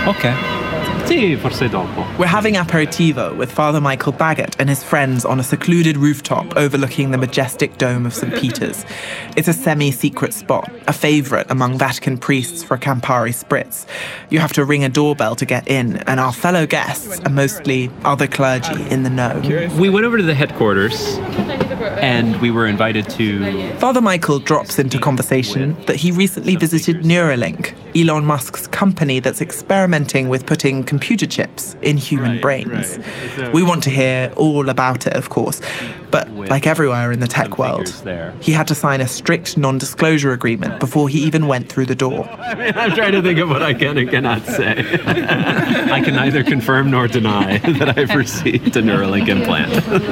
Ok. Sì, forse dopo. We're having aperitivo with Father Michael Baggett and his friends on a secluded rooftop overlooking the majestic dome of St. Peter's. It's a semi-secret spot, a favourite among Vatican priests for a Campari spritz. You have to ring a doorbell to get in, and our fellow guests are mostly other clergy in the know. We went over to the headquarters, and we were invited to... Father Michael drops into conversation that he recently visited Neuralink, Elon Musk's company that's experimenting with putting computer chips in human brains. We want to hear all about it, of course, but like everywhere in the tech world, he had to sign a strict non-disclosure agreement before he even went through the door. I'm trying to think of what I can and cannot say. I can neither confirm nor deny that I've received a Neuralink implant.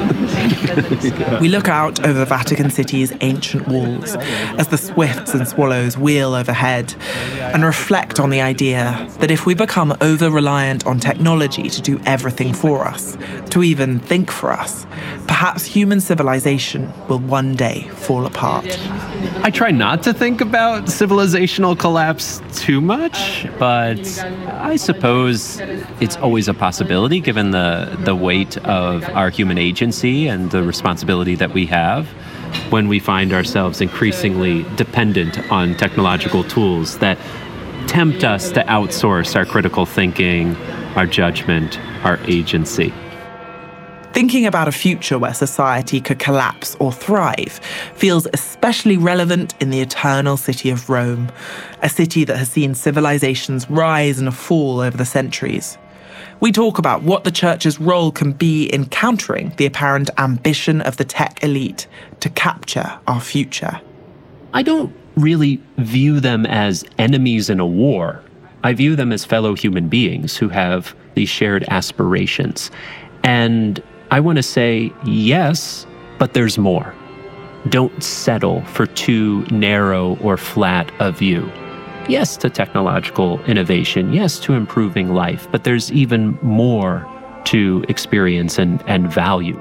We look out over Vatican City's ancient walls as the swifts and swallows wheel overhead and reflect on the idea that if we become over-reliant on technology to do everything for us, to even think for us, perhaps human civilization will one day fall apart. I try not to think about civilizational collapse too much, but I suppose it's always a possibility given the weight of our human agency and the responsibility that we have when we find ourselves increasingly dependent on technological tools that tempt us to outsource our critical thinking, our judgment, our agency. Thinking about a future where society could collapse or thrive feels especially relevant in the eternal city of Rome, a city that has seen civilizations rise and fall over the centuries. We talk about what the church's role can be in countering the apparent ambition of the tech elite to capture our future. I don't really view them as enemies in a war. I view them as fellow human beings who have these shared aspirations. And I want to say, yes, but there's more. Don't settle for too narrow or flat a view. Yes to technological innovation, yes to improving life, but there's even more to experience and value.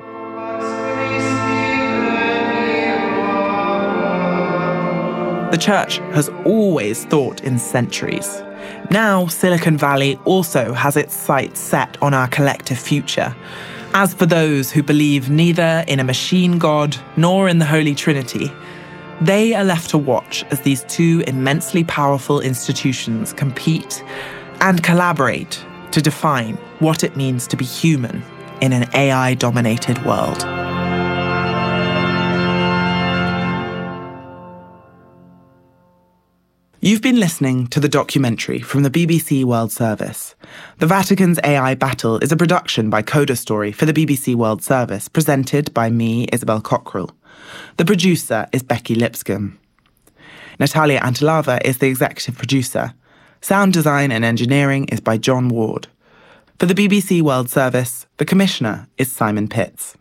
The church has always thought in centuries. Now, Silicon Valley also has its sights set on our collective future. As for those who believe neither in a machine god nor in the Holy Trinity, they are left to watch as these two immensely powerful institutions compete and collaborate to define what it means to be human in an AI-dominated world. You've been listening to the documentary from the BBC World Service. The Vatican's AI Battle is a production by Coda Story for the BBC World Service, presented by me, Isabel Cockrell. The producer is Becky Lipscomb. Natalia Antilava is the executive producer. Sound design and engineering is by John Ward. For the BBC World Service, the commissioner is Simon Pitts.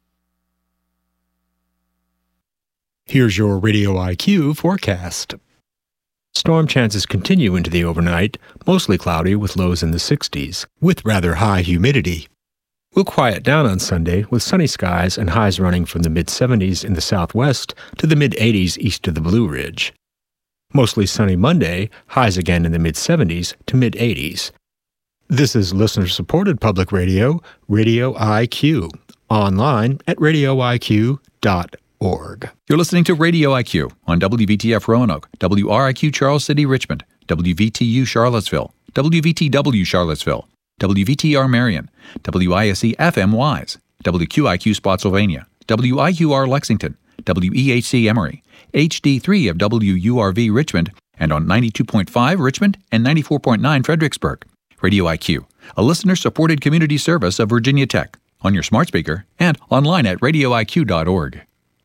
Here's your Radio IQ forecast. Storm chances continue into the overnight, mostly cloudy with lows in the 60s, with rather high humidity. We'll quiet down on Sunday with sunny skies and highs running from the mid-70s in the southwest to the mid-80s east of the Blue Ridge. Mostly sunny Monday, highs again in the mid-70s to mid-80s. This is listener-supported public radio, Radio IQ, online at radioiq.org. You're listening to Radio IQ on WVTF Roanoke, WRIQ Charles City Richmond, WVTU Charlottesville, WVTW Charlottesville, WVTR Marion, WISE FM Wise, WQIQ Spotsylvania, WIUR Lexington, WEHC Emory, HD3 of WURV Richmond, and on 92.5 Richmond and 94.9 Fredericksburg. Radio IQ, a listener-supported community service of Virginia Tech, on your smart speaker and online at radioiq.org.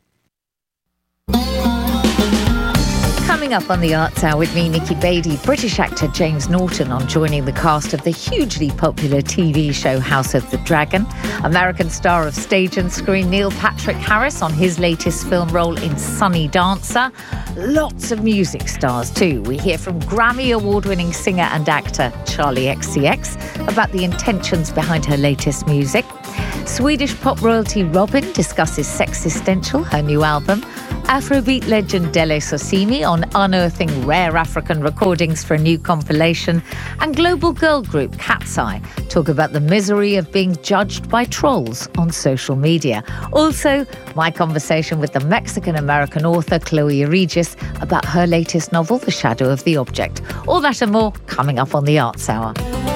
Coming up on the Arts Hour with me, Nikki Beattie, British actor James Norton on joining the cast of the hugely popular TV show House of the Dragon, American star of stage and screen Neil Patrick Harris on his latest film role in Sunny Dancer. Lots of music stars too. We hear from Grammy award-winning singer and actor Charli XCX about the intentions behind her latest music. Swedish pop royalty Robyn discusses Sexistential, her new album. Afrobeat legend Dele Sosimi on unearthing rare African recordings for a new compilation, and global girl group Cat's Eye talk about the misery of being judged by trolls on social media. Also, my conversation with the Mexican-American author Chloe Regis about her latest novel, The Shadow of the Object. All that and more coming up on the Arts Hour.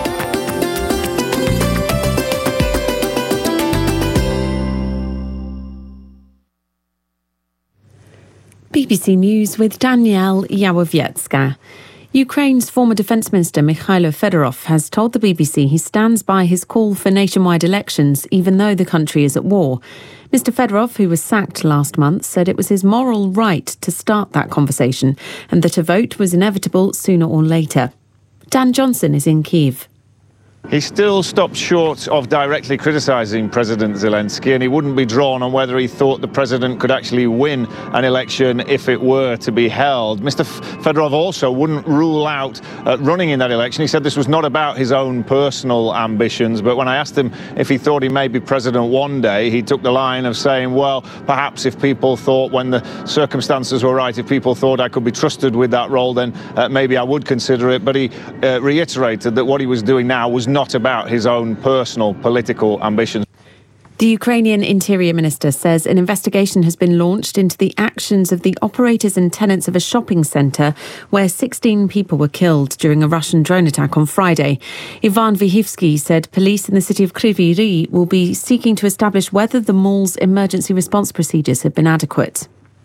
BBC News with Danielle Yawowiecka. Ukraine's former Defence Minister Mikhailo Fedorov has told the BBC he stands by his call for nationwide elections, even though the country is at war. Mr. Fedorov, who was sacked last month, said it was his moral right to start that conversation and that a vote was inevitable sooner or later. Dan Johnson is in Kyiv. He still stopped short of directly criticising President Zelensky, and he wouldn't be drawn on whether he thought the president could actually win an election if it were to be held. Mr. Fedorov also wouldn't rule out running in that election. He said this was not about his own personal ambitions, but when I asked him if he thought he may be president one day, he took the line of saying, well, perhaps if people thought, when the circumstances were right, if people thought I could be trusted with that role, then maybe I would consider it. But he reiterated that what he was doing now was not about his own personal political ambitions. The Ukrainian Interior Minister says an investigation has been launched into the actions of the operators and tenants of a shopping centre where 16 people were killed during a Russian drone attack on Friday. Ivan Vyhivsky said police in the city of Kryvyi Rih will be seeking to establish whether the mall's emergency response procedures have been adequate.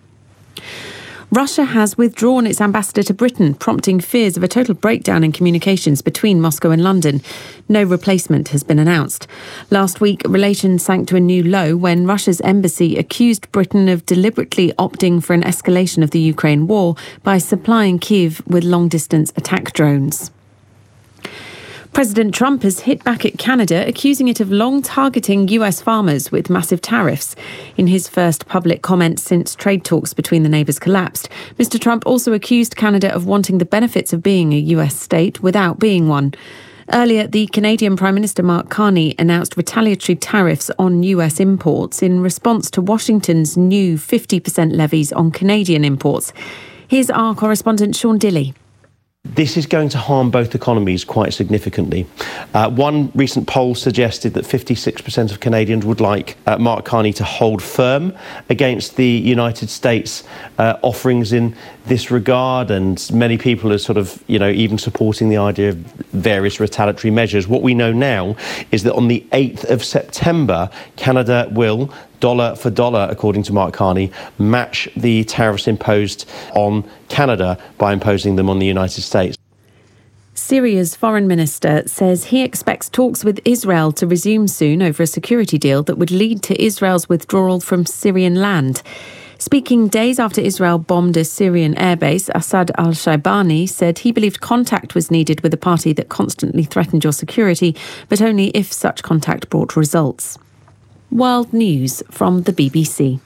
Russia has withdrawn its ambassador to Britain, prompting fears of a total breakdown in communications between Moscow and London. No replacement has been announced. Last week, relations sank to a new low when Russia's embassy accused Britain of deliberately opting for an escalation of the Ukraine war by supplying Kyiv with long-distance attack drones. President Trump has hit back at Canada, accusing it of long targeting US farmers with massive tariffs. In his first public comment since trade talks between the neighbours collapsed, Mr. Trump also accused Canada of wanting the benefits of being a US state without being one. Earlier, the Canadian Prime Minister Mark Carney announced retaliatory tariffs on US imports in response to Washington's new 50% levies on Canadian imports. Here's our correspondent Sean Dilley. This is going to harm both economies quite significantly. One recent poll suggested that 56% of Canadians would like Mark Carney to hold firm against the United States offerings in this regard, and many people are sort of, even supporting the idea of various retaliatory measures. What we know now is that on the 8th of September, Canada will, dollar for dollar, according to Mark Carney, match the tariffs imposed on Canada by imposing them on the United States. Syria's foreign minister says he expects talks with Israel to resume soon over a security deal that would lead to Israel's withdrawal from Syrian land. Speaking days after Israel bombed a Syrian airbase, Assad al-Shaibani said he believed contact was needed with a party that constantly threatened your security, but only if such contact brought results. World News from the BBC.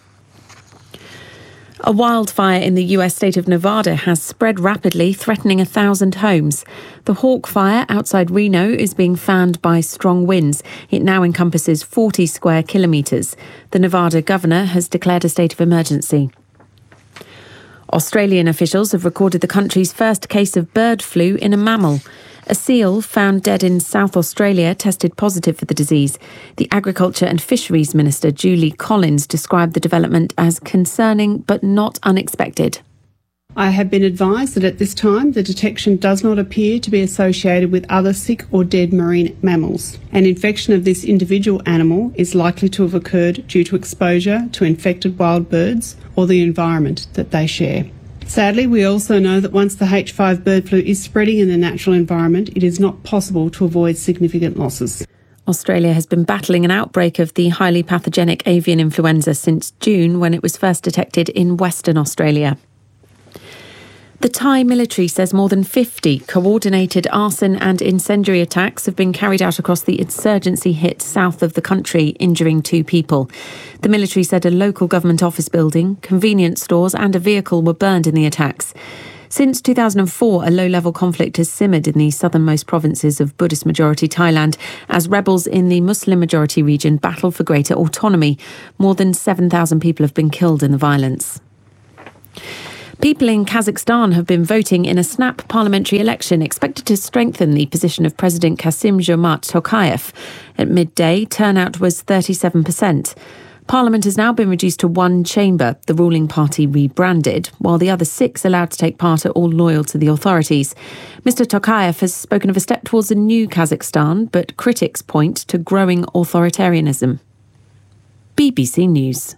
A wildfire in the US state of Nevada has spread rapidly, threatening 1,000 homes. The Hawk Fire outside Reno is being fanned by strong winds. It now encompasses 40 square kilometres. The Nevada governor has declared a state of emergency. Australian officials have recorded the country's first case of bird flu in a mammal. A seal found dead in South Australia tested positive for the disease. The Agriculture and Fisheries Minister, Julie Collins, described the development as concerning but not unexpected. I have been advised that at this time the detection does not appear to be associated with other sick or dead marine mammals. An infection of this individual animal is likely to have occurred due to exposure to infected wild birds or the environment that they share. Sadly, we also know that once the H5 bird flu is spreading in the natural environment, it is not possible to avoid significant losses. Australia has been battling an outbreak of the highly pathogenic avian influenza since June, when it was first detected in Western Australia. The Thai military says more than 50 coordinated arson and incendiary attacks have been carried out across the insurgency-hit south of the country, injuring 2 people. The military said a local government office building, convenience stores and a vehicle were burned in the attacks. Since 2004, a low-level conflict has simmered in the southernmost provinces of Buddhist-majority Thailand as rebels in the Muslim-majority region battle for greater autonomy. More than 7,000 people have been killed in the violence. People in Kazakhstan have been voting in a snap parliamentary election expected to strengthen the position of President Kassym-Jomart Tokayev. At midday, turnout was 37%. Parliament has now been reduced to one chamber, the ruling party rebranded, while the other 6 allowed to take part are all loyal to the authorities. Mr. Tokayev has spoken of a step towards a new Kazakhstan, but critics point to growing authoritarianism. BBC News.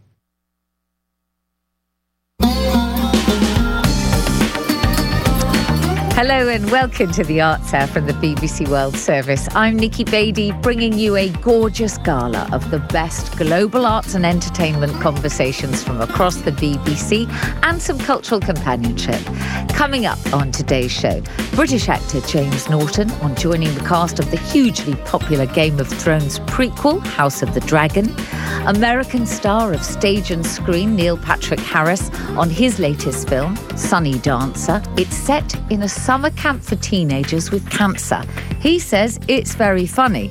Hello and welcome to the Arts Hour from the BBC World Service. I'm Nikki Beattie, bringing you a gorgeous gala of the best global arts and entertainment conversations from across the BBC and some cultural companionship. Coming up on today's show, British actor James Norton on joining the cast of the hugely popular Game of Thrones prequel, House of the Dragon. American star of stage and screen Neil Patrick Harris on his latest film, Sunny Dancer. It's set in a summer camp for teenagers with cancer. He says it's very funny.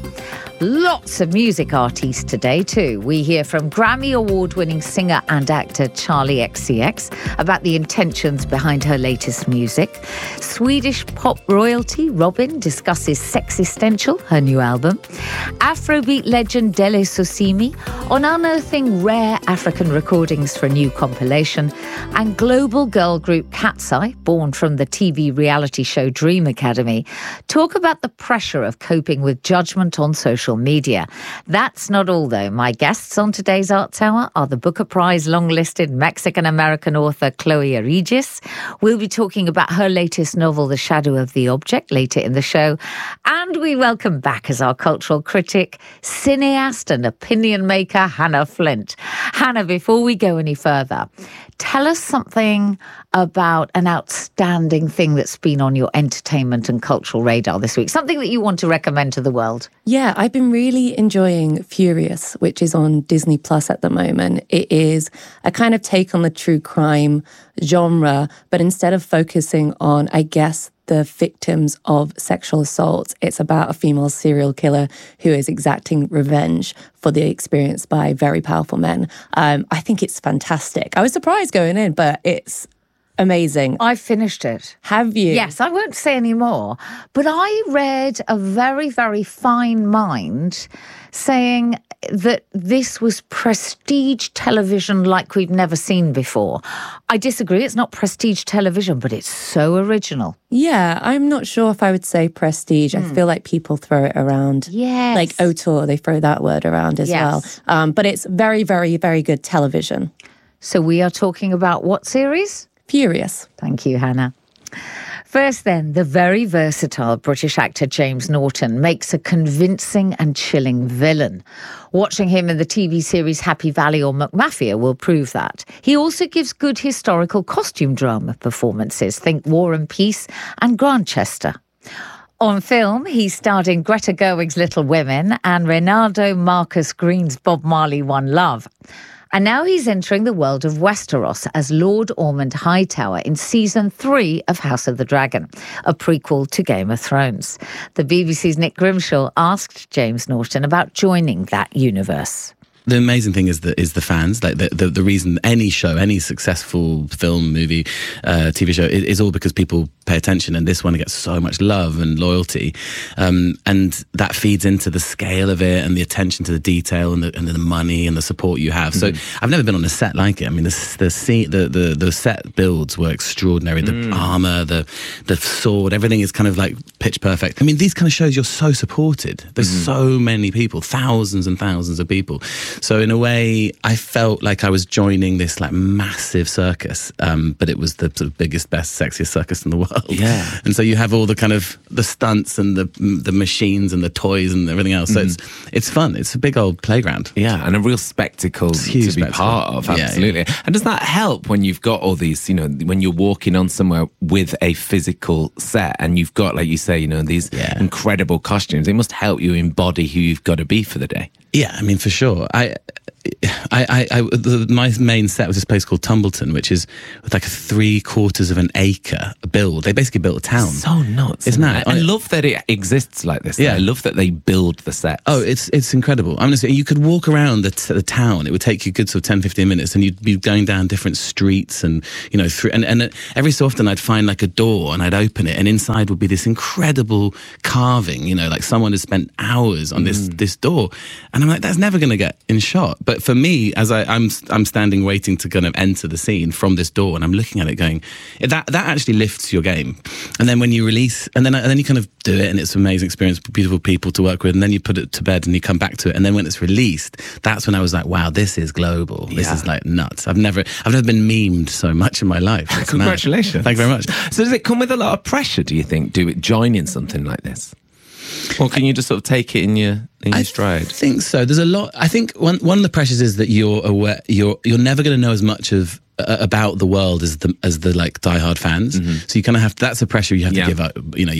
Lots of music artists today too. We hear from Grammy Award-winning singer and actor Charli XCX about the intentions behind her latest music. Swedish pop royalty Robyn discusses Sexistential, her new album. Afrobeat legend Dele Sosimi on unearthing rare African recordings for a new compilation. And global girl group Cat's Eye, born from the TV reality show Dream Academy, talk about the pressure of coping with judgment on social media. That's not all, though. My guests on today's Arts Hour are the Booker Prize long-listed Mexican-American author Chloe Aregis. We'll be talking about her latest novel, The Shadow of the Object, later in the show. And we welcome back as our cultural critic, cineast and opinion maker, Hannah Flint. Hannah, before we go any further, tell us something about an outstanding thing that's been on your entertainment and cultural radar this week, something that you want to recommend to the world. Yeah, I've been really enjoying Furious, which is on Disney Plus at the moment. It is a kind of take on the true crime genre, but instead of focusing on, I guess, the victims of sexual assault, it's about a female serial killer who is exacting revenge for the experience by very powerful men. I think it's fantastic. I was surprised going in, but it's amazing. I finished it. Have you? Yes, I won't say any more. But I read a very, very fine mind saying that this was prestige television like we've never seen before. I disagree. It's not prestige television, but it's so original. Yeah, I'm not sure if I would say prestige. I feel like people throw it around. Yes. Like auteur, they throw that word around as well. But it's very, very, very good television. So we are talking about what series? Furious. Thank you, Hannah. First then, the very versatile British actor James Norton makes a convincing and chilling villain. Watching him in the TV series Happy Valley or McMafia will prove that. He also gives good historical costume drama performances. Think War and Peace and Grantchester. On film, he starred in Greta Gerwig's Little Women and Reynaldo Marcus Green's Bob Marley One Love. And now he's entering the world of Westeros as Lord Ormond Hightower in Season 3 of House of the Dragon, a prequel to Game of Thrones. The BBC's Nick Grimshaw asked James Norton about joining that universe. The amazing thing is the fans. Like the reason any show, any successful film, movie, TV show is all because people pay attention, and this one gets so much love and loyalty, and that feeds into the scale of it and the attention to the detail and the money and the support you have. So I've never been on a set like it. I mean, the set builds were extraordinary. The armor, the sword, everything is kind of like pitch perfect. I mean, these kind of shows, you're so supported. There's so many people, thousands and thousands of people. So in a way, I felt like I was joining this like massive circus, but it was the sort of biggest, best, sexiest circus in the world. Yeah. And so you have all the kind of the stunts and the machines and the toys and everything else. So it's fun. It's a big old playground. Yeah, and a real spectacle to be part of. Absolutely. Yeah. And does that help when you've got all these, when you're walking on somewhere with a physical set and you've got, like you say, these incredible costumes? It must help you embody who you've got to be for the day. Yeah, I mean, for sure. My main set was this place called Tumbleton, which is like a 3/4 of an acre build. They basically built a town. So nuts, isn't it? I love that it exists like this. Yeah, I love that they build the sets. Oh, it's incredible. I'm honestly, you could walk around the town. It would take you a good sort of 10-15 minutes, and you'd be going down different streets, and through. And every so often, I'd find like a door, and I'd open it, and inside would be this incredible carving. Like someone has spent hours on this door, and I'm like, that's never going to get in shot. But for me, as I'm standing waiting to kind of enter the scene from this door, and I'm looking at it going, that actually lifts your game. And then when you release, and then you kind of do it, and it's an amazing experience, beautiful people to work with, and then you put it to bed and you come back to it, and then when it's released, that's when I was like, wow, this is global. This is like nuts. I've never been memed so much in my life. It's Congratulations. Mad. Thank you very much. So does it come with a lot of pressure, do you think, joining something like this? Or can you just sort of take it in your stride? I think so. There's a lot. I think one of the pressures is that you're aware you're never going to know as much about the world as the like diehard fans. So you kind of have that's a pressure you have to give up.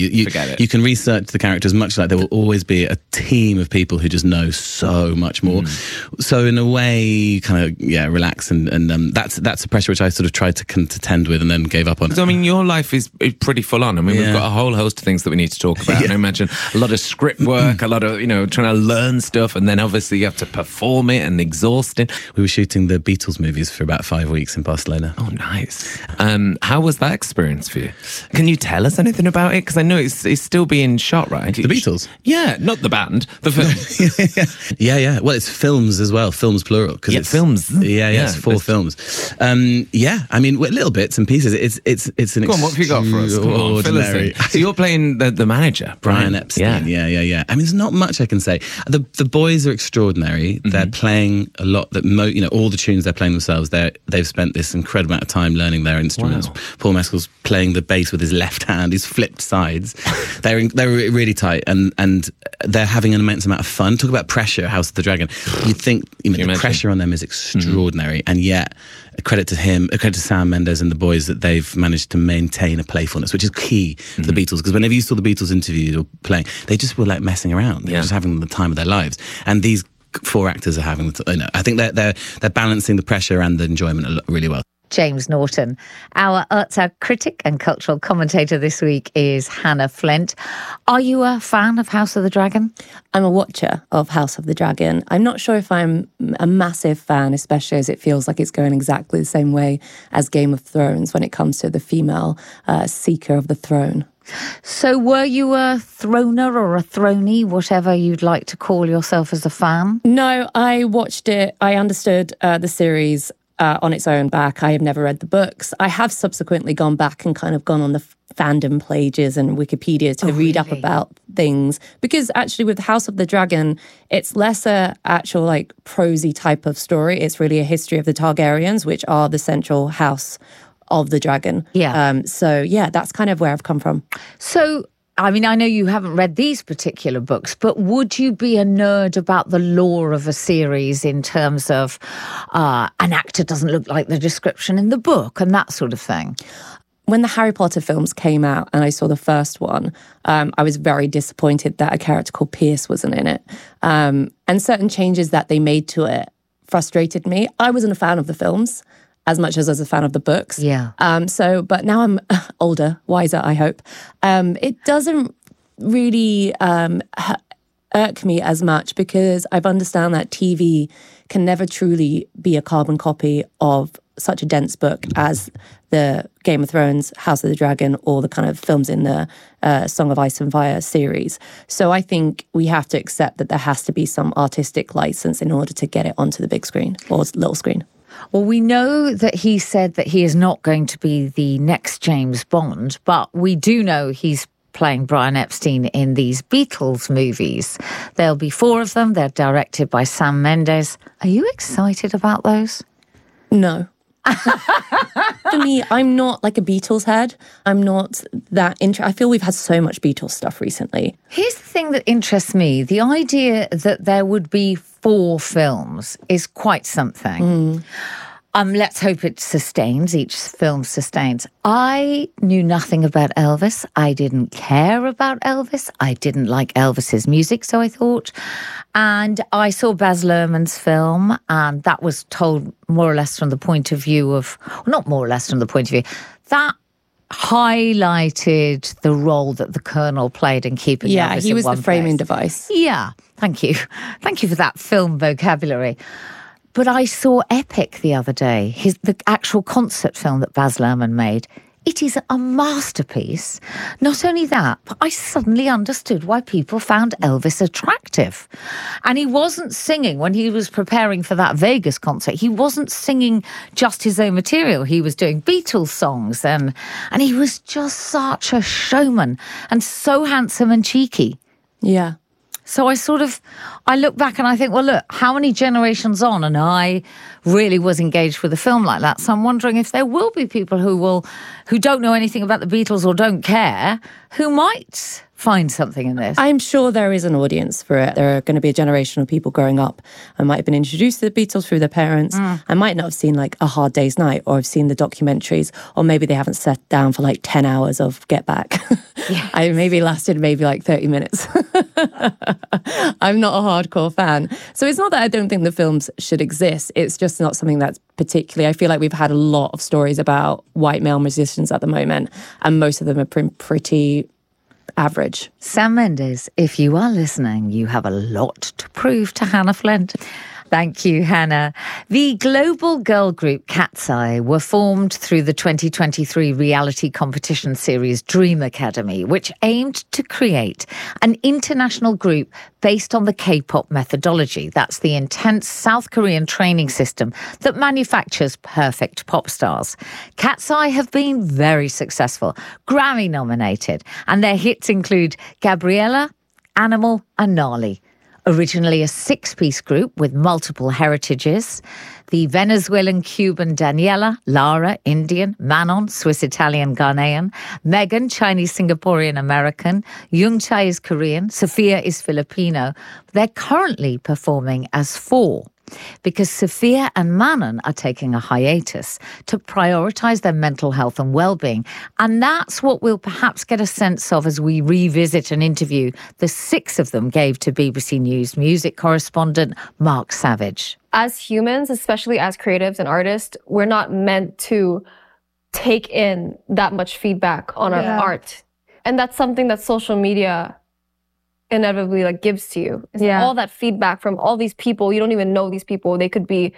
You can research the characters much like there will always be a team of people who just know so much more. So in a way, kind of relax and that's a pressure which I sort of tried to contend with and then gave up on. So I mean, your life is pretty full on. I mean, we've got a whole host of things that we need to talk about. And I imagine a lot of script work, a lot of trying to learn stuff, and then obviously you have to perform it and exhausting. We were shooting the Beatles movies for about 5 weeks in Barcelona. Oh, nice. How was that experience for you? Can you tell us anything about it? Because I know it's still being shot, right? The Beatles? Yeah, not the band, the film. Yeah. Well, it's films as well, films plural. It's films. Yeah, it's 4 films. I mean, little bits and pieces. It's an Go on, what have you got for us? Ordinary. So you're playing the manager, Brian Epstein. Yeah. I mean, there's not much I can say. The boys are extraordinary. They're playing a lot. All the tunes they're playing themselves. They've spent this incredible amount of time learning their instruments. Wow. Paul Mescal's playing the bass with his left hand. He's flipped sides. They're really tight, and they're having an immense amount of fun. Talk about pressure, House of the Dragon. You'd think the pressure on them is extraordinary, and yet a credit to Sam Mendes and the boys that they've managed to maintain a playfulness, which is key for the Beatles. Because whenever you saw the Beatles interviewed or playing, they just were like messing around. They were just having the time of their lives, and these 4 actors are having. I think they're balancing the pressure and the enjoyment really well. James Norton. Our Urza critic and cultural commentator this week is Hannah Flint. Are you a fan of House of the Dragon? I'm a watcher of House of the Dragon. I'm not sure if I'm a massive fan, especially as it feels like it's going exactly the same way as Game of Thrones when it comes to the female seeker of the throne. So were you a throner or a throny, whatever you'd like to call yourself as a fan? No, I watched it. I understood the series on its own back. I have never read the books. I have subsequently gone back and kind of gone on the fandom pages and Wikipedia to read up about things, because actually with House of the Dragon, it's less a actual like prosy type of story. It's really a history of the Targaryens, which are the central house of the dragon. So that's kind of where I've come from. So I mean, I know you haven't read these particular books, but would you be a nerd about the lore of a series in terms of an actor doesn't look like the description in the book and that sort of thing? When the Harry Potter films came out and I saw the first one, I was very disappointed that a character called Pierce wasn't in it. And certain changes that they made to it frustrated me. I wasn't a fan of the films as much as I was a fan of the books. But now I'm older, wiser, I hope. It doesn't really irk me as much because I've understand that TV can never truly be a carbon copy of such a dense book as the Game of Thrones, House of the Dragon, or the kind of films in the Song of Ice and Fire series. So I think we have to accept that there has to be some artistic license in order to get it onto the big screen or little screen. Well, we know that he said that he is not going to be the next James Bond, but we do know he's playing Brian Epstein in these Beatles movies. There'll be 4 of them. They're directed by Sam Mendes. Are you excited about those? No. For me, I'm not like a Beatles head. I'm not that I feel we've had so much Beatles stuff recently. Here's the thing that interests me. The idea that there would be 4 films is quite something. Let's hope it sustains. Each film sustains. I knew nothing about Elvis. I didn't care about Elvis. I didn't like Elvis's music, so I thought. And I saw Baz Luhrmann's film, and that was told more or less from the point of view of, well, not more or less from the point of view, that highlighted the role that the Colonel played in keeping Elvis he in was one the framing place. device. Yeah, thank you. Thank you for that film vocabulary. But I saw Epic the other day, the actual concert film that Baz Luhrmann made. It is a masterpiece. Not only that, but I suddenly understood why people found Elvis attractive. And he wasn't singing when he was preparing for that Vegas concert. He wasn't singing just his own material. He was doing Beatles songs and he was just such a showman and so handsome and cheeky. Yeah. So I look back and I think, well, look, how many generations on and I really was engaged with a film like that. So I'm wondering if there will be people who don't know anything about the Beatles or don't care, who might find something in this. I'm sure there is an audience for it. There are going to be a generation of people growing up and might have been introduced to the Beatles through their parents and might not have seen like A Hard Day's Night or have seen the documentaries, or maybe they haven't sat down for like 10 hours of Get Back. Yes. I maybe lasted like 30 minutes. I'm not a hardcore fan. So it's not that I don't think the films should exist. It's just not something that's particularly, I feel like we've had a lot of stories about white male musicians at the moment, and most of them are pretty average. Sam Mendes, if you are listening, you have a lot to prove to Hannah Flint. Thank you, Hannah. The global girl group Cat's Eye were formed through the 2023 reality competition series Dream Academy, which aimed to create an international group based on the K-pop methodology. That's the intense South Korean training system that manufactures perfect pop stars. Cat's Eye have been very successful, Grammy nominated, and their hits include Gabriella, Animal and Gnarly. Originally a six-piece group with multiple heritages, the Venezuelan-Cuban Daniela, Lara, Indian, Manon, Swiss-Italian, Ghanaian, Megan, Chinese-Singaporean-American, Youngchae is Korean, Sophia is Filipino. They're currently performing as four, because Sophia and Manon are taking a hiatus to prioritise their mental health and well-being. And that's what we'll perhaps get a sense of as we revisit an interview the six of them gave to BBC News music correspondent Mark Savage. As humans, especially as creatives and artists, we're not meant to take in that much feedback on our art. And that's something that social media inevitably gives to you. All that feedback from all these people. You don't even know these people. They could be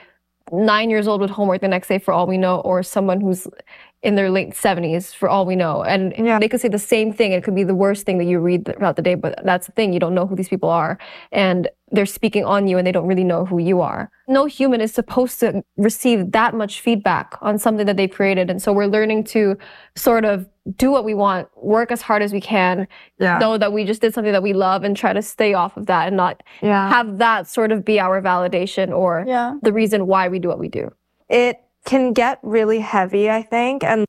9 years old with homework the next day for all we know, or someone who's in their late 70s for all we know. And they could say the same thing. It could be the worst thing that you read throughout the day, but that's the thing. You don't know who these people are. And they're speaking on you and they don't really know who you are. No human is supposed to receive that much feedback on something that they created. And so we're learning to sort of do what we want, work as hard as we can, know that we just did something that we love and try to stay off of that and not have that sort of be our validation or the reason why we do what we do. It can get really heavy, I think. And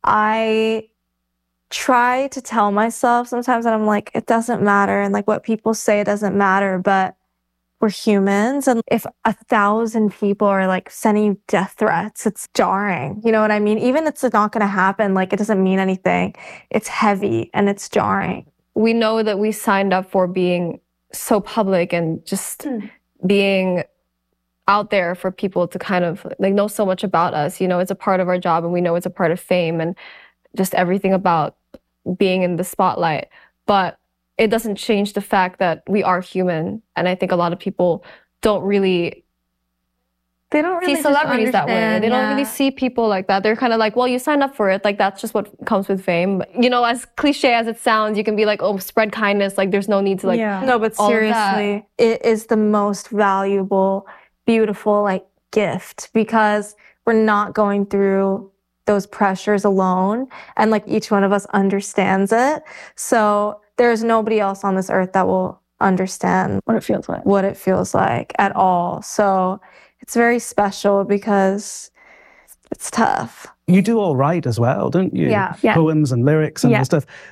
I try to tell myself sometimes that I'm like, it doesn't matter. And what people say doesn't matter, but we're humans. And if 1,000 people are sending you death threats, it's jarring. You know what I mean? Even if it's not going to happen, it doesn't mean anything. It's heavy and it's jarring. We know that we signed up for being so public and just being out there for people to kind of know so much about us. You know, it's a part of our job and we know it's a part of fame and just everything about being in the spotlight. But it doesn't change the fact that we are human. And I think a lot of people don't really see celebrities that way. They don't really see people like that. They're kind of well, you signed up for it. That's just what comes with fame. You know, as cliche as it sounds, you can be oh, spread kindness. There's no need to No, but seriously, it is the most valuable, beautiful gift, because we're not going through those pressures alone. And each one of us understands it. So there's nobody else on this earth that will understand what it feels like at all. So it's very special because it's tough. You do all write as well, don't you? Yeah. Poems and lyrics and stuff.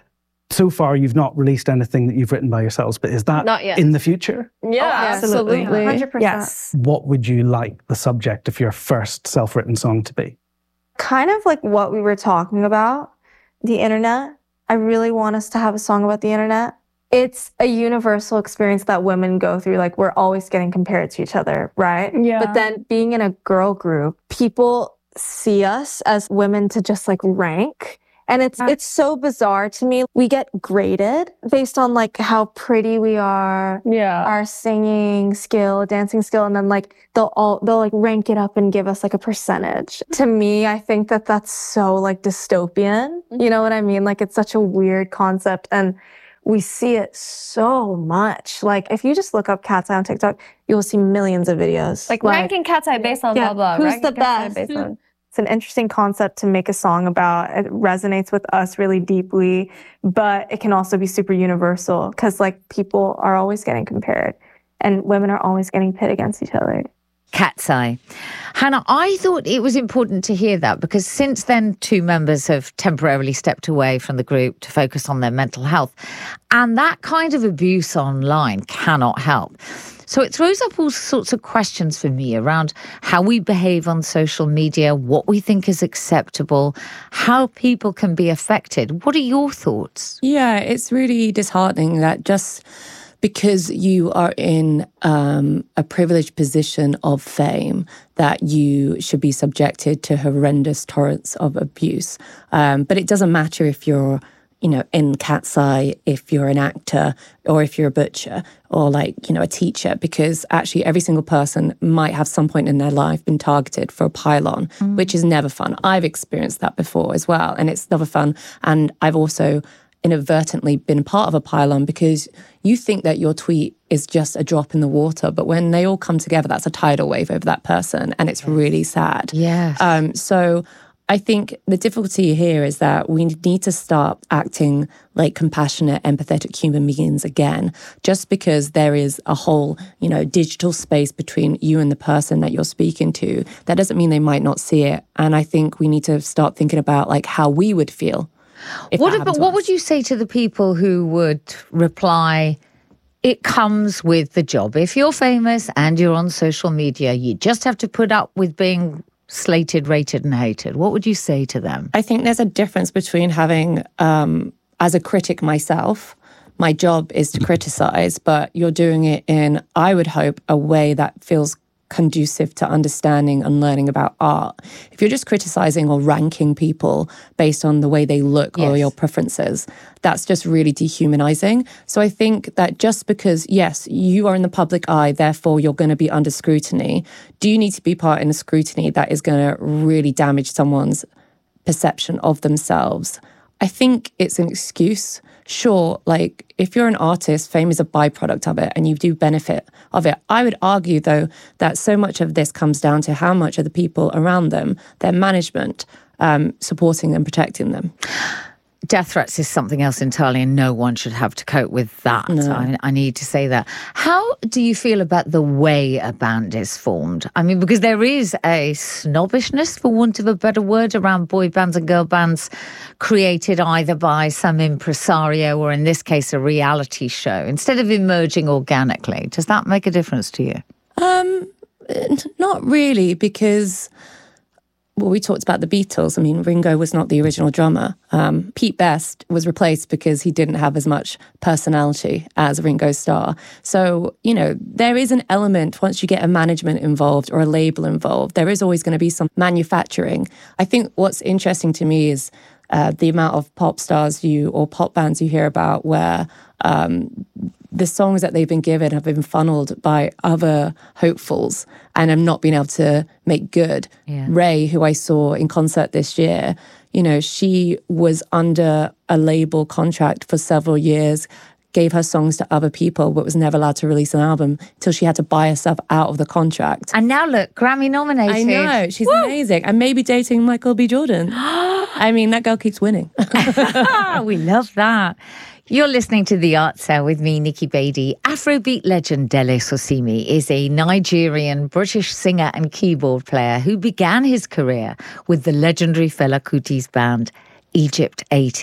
So far, you've not released anything that you've written by yourselves, but is that Not yet. in the future? Yeah, absolutely. 100%. Yes. What would you like the subject of your first self-written song to be? Kind of like what we were talking about, the internet. I really want us to have a song about the internet. It's a universal experience that women go through. Like, we're always getting compared to each other, right? Yeah. But then being in a girl group, people see us as women to just like rank. And it's so bizarre to me. We get graded based on like how pretty we are, our singing skill, dancing skill, and then like they'll like rank it up and give us like a percentage. To me, I think that that's so like dystopian. You know what I mean? Like, it's such a weird concept, and we see it so much. Like, if you just look up Cat's Eye on TikTok, you will see millions of videos. Like ranking Cat's Eye based on blah blah. Who's ranking the Cat's Eye best? based on- It's an interesting concept to make a song about. It resonates with us really deeply, but it can also be super universal because like people are always getting compared and women are always getting pit against each other. Cat's Eye. Hannah, I thought it was important to hear that because since then, 2 members have temporarily stepped away from the group to focus on their mental health. And that kind of abuse online cannot help. So it throws up all sorts of questions for me around how we behave on social media, what we think is acceptable, how people can be affected. What are your thoughts? Yeah, it's really disheartening that just because you are in a privileged position of fame, that you should be subjected to horrendous torrents of abuse. But it doesn't matter if you're, in Cat's Eye, if you're an actor or if you're a butcher or a teacher, because actually every single person might have some point in their life been targeted for a pile-on, which is never fun. I've experienced that before as well, and it's never fun. And I've also inadvertently been part of a pile-on because you think that your tweet is just a drop in the water, but when they all come together, that's a tidal wave over that person, and it's really sad. Yes. So I think the difficulty here is that we need to start acting like compassionate, empathetic human beings again. Just because there is a whole, digital space between you and the person that you're speaking to, that doesn't mean they might not see it. And I think we need to start thinking about like how we would feel. What would you say to the people who would reply, it comes with the job? If you're famous and you're on social media, you just have to put up with being slated, rated and hated. What would you say to them? I think there's a difference between having, as a critic myself, my job is to criticize, but you're doing it in, I would hope, a way that feels conducive to understanding and learning about art. If you're just criticizing or ranking people based on the way they look or your preferences, that's just really dehumanizing. So I think that just because, yes, you are in the public eye, therefore you're going to be under scrutiny, do you need to be part in a scrutiny that is going to really damage someone's perception of themselves? I think it's an excuse. Sure, like if you're an artist, fame is a byproduct of it and you do benefit of it. I would argue, though, that so much of this comes down to how much of the people around them, their management, supporting them, protecting them. Death threats is something else entirely, and no one should have to cope with that. No. I need to say that. How do you feel about the way a band is formed? I mean, because there is a snobbishness, for want of a better word, around boy bands and girl bands created either by some impresario or, in this case, a reality show, instead of emerging organically. Does that make a difference to you? Not really, because... Well, we talked about the Beatles. I mean, Ringo was not the original drummer. Pete Best was replaced because he didn't have as much personality as Ringo Starr. So, there is an element, once you get a management involved or a label involved, there is always going to be some manufacturing. I think what's interesting to me is the amount of pop stars or pop bands you hear about where the songs that they've been given have been funneled by other hopefuls and have not been able to make good. Yeah. Ray, who I saw in concert this year, she was under a label contract for several years, gave her songs to other people, but was never allowed to release an album till she had to buy herself out of the contract. And now look, Grammy nominated. I know, she's amazing. And maybe dating Michael B. Jordan. I mean, that girl keeps winning. We love that. You're listening to The Art Cell with me, Nikki Beatty. Afrobeat legend Dele Sosimi is a Nigerian British singer and keyboard player who began his career with the legendary Fela Kuti's band Egypt 80.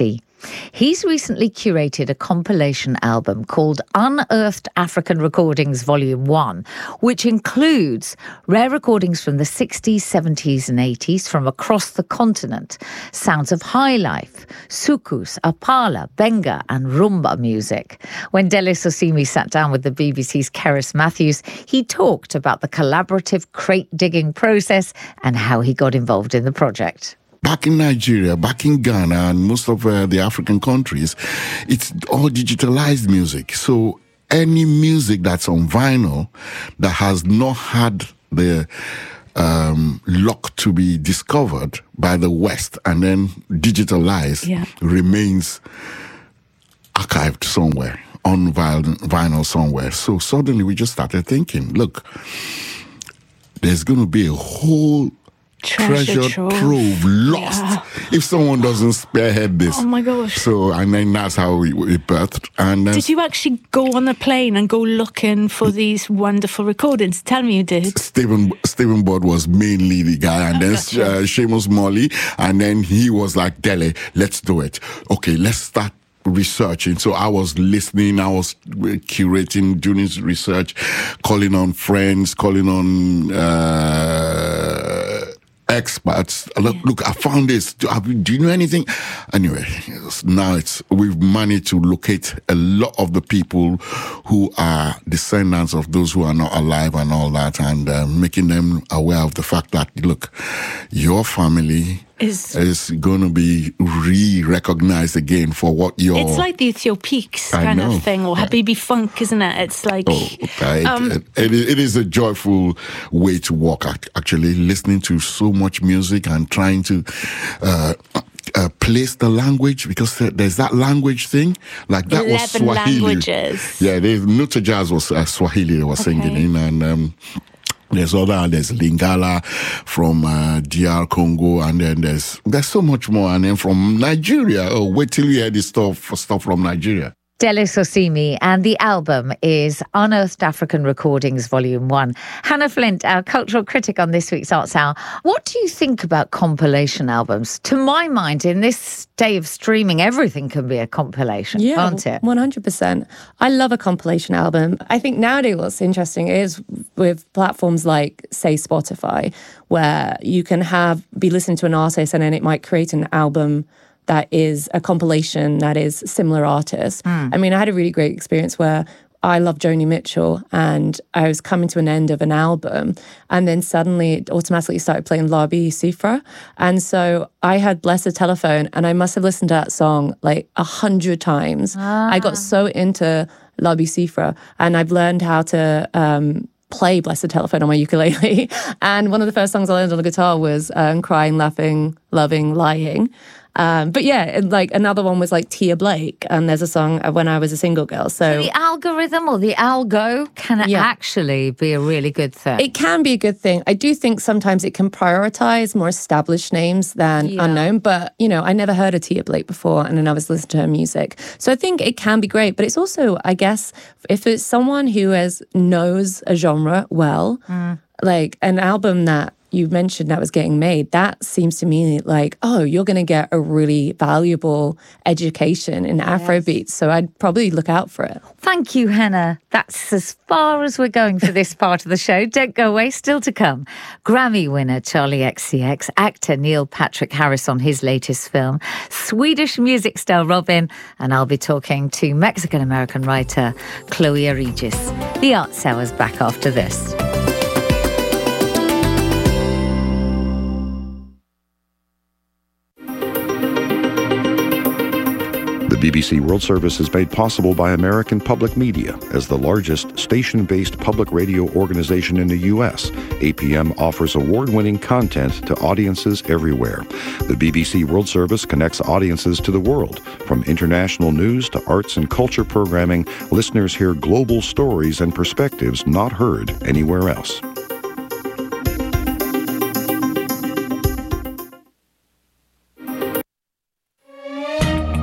He's recently curated a compilation album called Unearthed African Recordings Volume 1, which includes rare recordings from the 60s, 70s and 80s from across the continent, sounds of high life, soukous, apala, benga and rumba music. When Delis Osimi sat down with the BBC's Keris Matthews, he talked about the collaborative crate-digging process and how he got involved in the project. Back in Nigeria, back in Ghana, and most of the African countries, it's all digitalized music. So any music that's on vinyl that has not had the luck to be discovered by the West and then digitalized remains archived somewhere, on vinyl somewhere. So suddenly we just started thinking, look, there's going to be a whole treasure trove lost if someone doesn't spearhead this. Oh my gosh. So, and then that's how we birthed. And did you actually go on a plane and go looking for these wonderful recordings? Tell me you did. Stephen Budd was mainly the guy, and then Seamus Molly, and then he was like, Dele, let's do it. Okay, let's start researching. So I was listening, I was curating, doing research, calling on friends, calling on experts. Look, I found this. Do you know anything? Anyway, now we've managed to locate a lot of the people who are descendants of those who are not alive and all that, and making them aware of the fact that, look, your family is going to be re-recognized again for what you're... It's like the Ethiopiques kind of thing, or Habibi Funk, isn't it? It's like... It is a joyful way to walk, actually, listening to so much music and trying to place the language, because there's that language thing. Like that was Swahili. Languages. Yeah, Nuta Jazz was Swahili they were singing in, and... There's Lingala from DR Congo, and then there's so much more. And then from Nigeria, wait till you hear this stuff from Nigeria. Delis Osimi, and the album is Unearthed African Recordings Volume 1. Hannah Flint, our cultural critic on this week's Arts Hour. What do you think about compilation albums? To my mind, in this day of streaming, everything can be a compilation, can't it? 100%. I love a compilation album. I think nowadays what's interesting is with platforms like, say, Spotify, where you can be listening to an artist and then it might create an album that is a compilation that is similar artists. I mean, I had a really great experience where I love Joni Mitchell and I was coming to an end of an album, and then suddenly it automatically started playing Labi Sifra. And so I had Blessed Telephone, and I must have listened to that song like 100 times. I got so into Labi Sifra, and I've learned how to play Blessed Telephone on my ukulele. And one of the first songs I learned on the guitar was Crying, Laughing, Loving, Lying. But yeah, like another one was like Tia Blake, and there's a song When I Was a Single Girl. So the algorithm or the algo can actually be a really good thing. It can be a good thing. I do think sometimes it can prioritize more established names than unknown. But, you know, I never heard of Tia Blake before, and then I was listening to her music. So I think it can be great. But it's also, I guess, if it's someone who knows a genre well, like an album that you mentioned that was getting made, that seems to me like, oh, you're going to get a really valuable education in Afrobeats. So I'd probably look out for it. Thank you, Hannah. That's as far as we're going for this part of the show. Don't go away, still to come. Grammy winner Charlie XCX, actor Neil Patrick Harris on his latest film, Swedish music star Robyn, and I'll be talking to Mexican-American writer Chloe Aregis. The Arts Hour's back after this. The BBC World Service is made possible by American Public Media. As the largest station-based public radio organization in the U.S., APM offers award-winning content to audiences everywhere. The BBC World Service connects audiences to the world. From international news to arts and culture programming, listeners hear global stories and perspectives not heard anywhere else.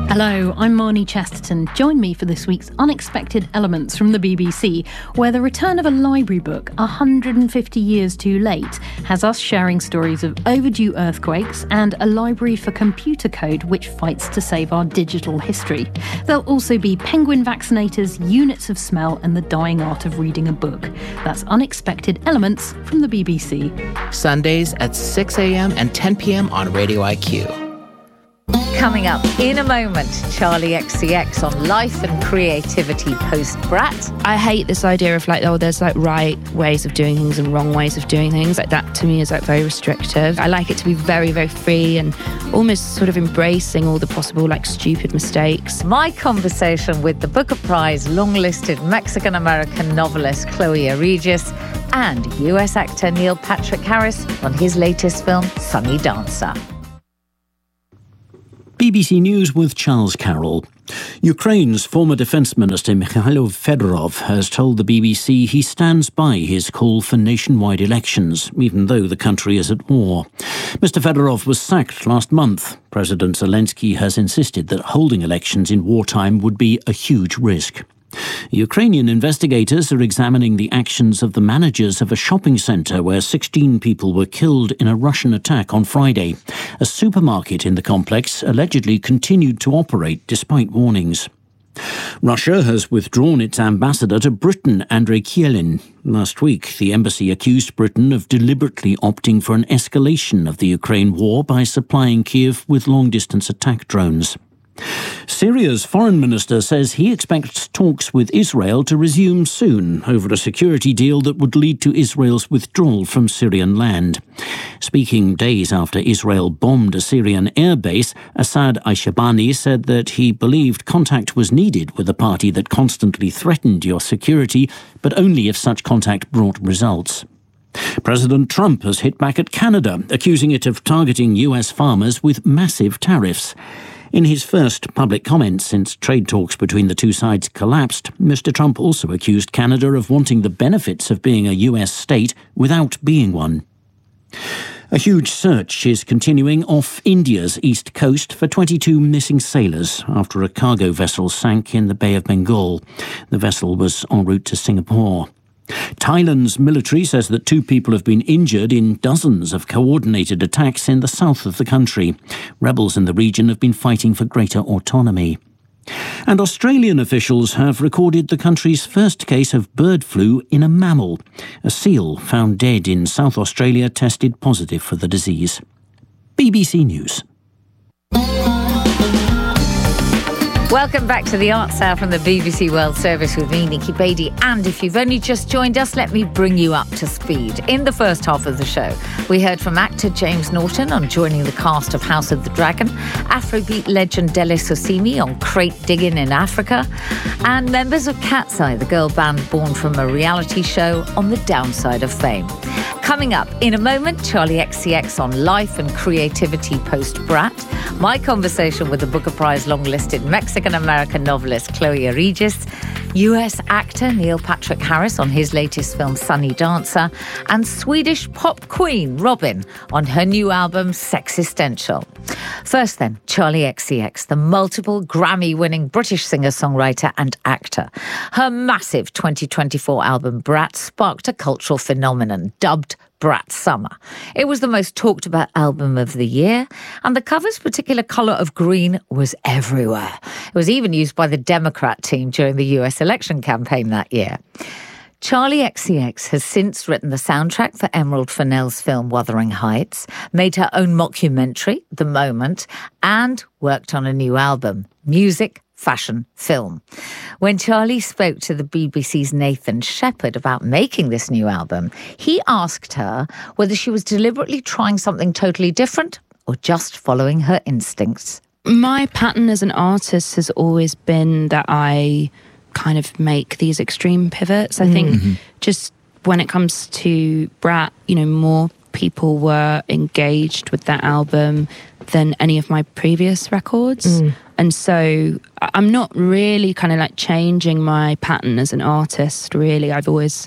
Hello, I'm Marnie Chesterton. Join me for this week's Unexpected Elements from the BBC, where the return of a library book 150 years too late has us sharing stories of overdue earthquakes and a library for computer code which fights to save our digital history. There'll also be penguin vaccinators, units of smell and the dying art of reading a book. That's Unexpected Elements from the BBC. Sundays at 6 a.m. and 10 p.m. on Radio IQ. Coming up in a moment, Charli XCX on life and creativity post-Brat. I hate this idea of like, oh, there's like right ways of doing things and wrong ways of doing things. Like that to me is like very restrictive. I like it to be very, very free and almost sort of embracing all the possible like stupid mistakes. My conversation with the Booker Prize long-listed Mexican-American novelist Chloe Regis and US actor Neil Patrick Harris on his latest film, Sunny Dancer. BBC News with Charles Carroll. Ukraine's former Defence Minister Mikhailo Fedorov has told the BBC he stands by his call for nationwide elections, even though the country is at war. Mr. Fedorov was sacked last month. President Zelensky has insisted that holding elections in wartime would be a huge risk. Ukrainian investigators are examining the actions of the managers of a shopping centre where 16 people were killed in a Russian attack on Friday. A supermarket in the complex allegedly continued to operate despite warnings. Russia has withdrawn its ambassador to Britain, Andrei Kielin. Last week, the embassy accused Britain of deliberately opting for an escalation of the Ukraine war by supplying Kiev with long-distance attack drones. Syria's foreign minister says he expects talks with Israel to resume soon over a security deal that would lead to Israel's withdrawal from Syrian land. Speaking days after Israel bombed a Syrian airbase, Assad Aishabani said that he believed contact was needed with a party that constantly threatened your security, but only if such contact brought results. President Trump has hit back at Canada, accusing it of targeting US farmers with massive tariffs. In his first public comments since trade talks between the two sides collapsed, Mr. Trump also accused Canada of wanting the benefits of being a US state without being one. A huge search is continuing off India's east coast for 22 missing sailors after a cargo vessel sank in the Bay of Bengal. The vessel was en route to Singapore. Thailand's military says that 2 people have been injured in dozens of coordinated attacks in the south of the country. Rebels in the region have been fighting for greater autonomy. And Australian officials have recorded the country's first case of bird flu in a mammal. A seal found dead in South Australia tested positive for the disease. BBC News. Welcome back to the Arts Hour from the BBC World Service with me, Nikki Bady. And if you've only just joined us, let me bring you up to speed. In the first half of the show, we heard from actor James Norton on joining the cast of House of the Dragon, Afrobeat legend Dele Sosimi on crate digging in Africa, and members of Cat's Eye, the girl band born from a reality show, on the downside of fame. Coming up in a moment, Charli XCX on life and creativity post-Brat, my conversation with the Booker Prize long-listed Mexican-American novelist Chloe Regis, US actor Neil Patrick Harris on his latest film Sunny Dancer, and Swedish pop queen Robyn on her new album Sexistential. First then, Charli XCX, the multiple Grammy-winning British singer-songwriter and actor. Her massive 2024 album Brat sparked a cultural phenomenon dubbed Brat Summer. It was the most talked about album of the year, and the cover's particular colour of green was everywhere. It was even used by the Democrat team during the US election campaign that year. Charli XCX has since written the soundtrack for Emerald Fennell's film Wuthering Heights, made her own mockumentary, The Moment, and worked on a new album, Music, Fashion, Film. When Charli spoke to the BBC's Nathan Shepherd about making this new album, he asked her whether she was deliberately trying something totally different or just following her instincts. My pattern as an artist has always been that I kind of make these extreme pivots. I think just when it comes to Brat, you know, more people were engaged with that album than any of my previous records. And so I'm not really kind of like changing my pattern as an artist, really. I've always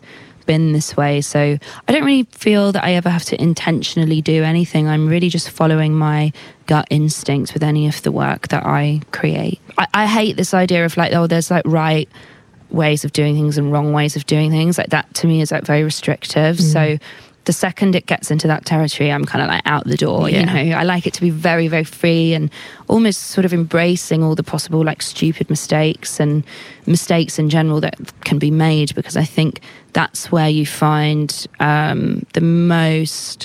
been this way. So I don't really feel that I ever have to intentionally do anything. I'm really just following my gut instincts with any of the work that I create. I hate this idea of like, oh, there's like right ways of doing things and wrong ways of doing things. Like that to me is like very restrictive. So the second it gets into that territory, I'm kind of like out the door, you know. I like it to be very, very free and almost sort of embracing all the possible like stupid mistakes and mistakes in general that can be made, because I think that's where you find the most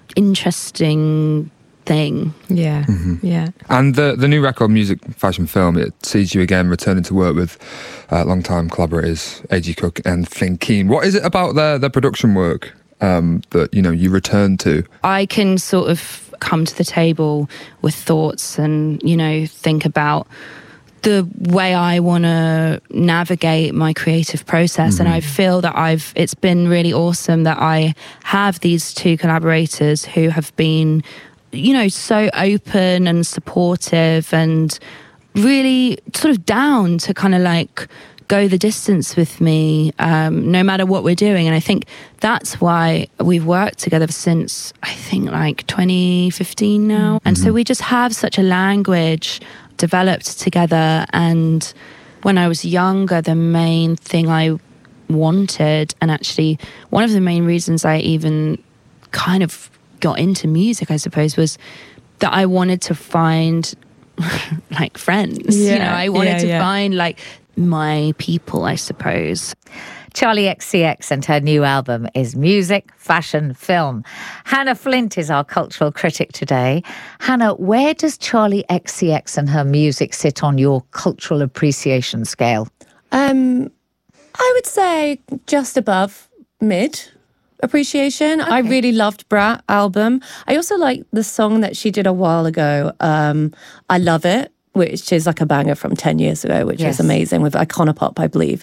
interesting thing. Yeah. Yeah. And the new record, Music, Fashion, Film, it sees you again returning to work with long-time collaborators A.G. Cook and Flynn Keen. What is it about their production work that, you know, you return to? I can sort of come to the table with thoughts and, you know, think about the way I want to navigate my creative process. And I feel that it's been really awesome that I have these two collaborators who have been, you know, so open and supportive and really sort of down to kind of like go the distance with me, no matter what we're doing. And I think that's why we've worked together since, I think, like 2015 now. And so we just have such a language developed together. And when I was younger, the main thing I wanted, and actually one of the main reasons I even kind of got into music, I suppose, was that I wanted to find like friends. You know, I wanted to find like my people, I suppose. Charli XCX and her new album is Music, Fashion, Film. Hannah Flint is our cultural critic today. Hannah, where does Charli XCX and her music sit on your cultural appreciation scale? I would say just above mid appreciation. Okay. I really loved Brat album. I also like the song that she did a while ago, I Love It, which is like a banger from 10 years ago, which is amazing, with Iconopop, I believe.